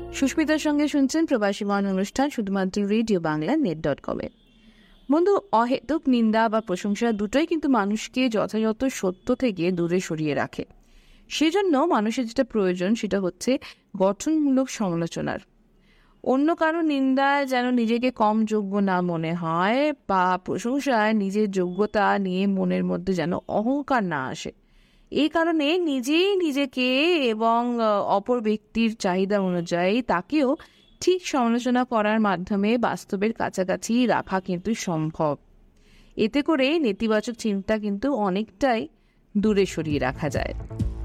সুস্মিতার সঙ্গে শুনছেন প্রবাসী মন অনুষ্ঠান শুধুমাত্র রেডিও বাংলা net.com-এ। বন্ধু, অহেতুক নিন্দা বা প্রশংসা দুটোই কিন্তু মানুষকে যথাযথ সত্য থেকে দূরে সরিয়ে রাখে। সেজন্য মানুষের যেটা প্রয়োজন সেটা হচ্ছে গঠনমূলক সমালোচনার। অন্য কারো নিন্দায় যেন নিজেকে কম যোগ্য না মনে হয় বা প্রশংসায় নিজের যোগ্যতা নিয়ে মনের মধ্যে যেন অহংকার না আসে। এই কারণে নিজেই নিজেকে এবং অপর ব্যক্তির চাহিদা অনুযায়ী তাকেও ঠিক সমালোচনা করার মাধ্যমে বাস্তবের কাছাকাছি রাখা কিন্তু সম্ভব। এতে করে নেতিবাচক চিন্তা কিন্তু অনেকটাই দূরে সরিয়ে রাখা যায়।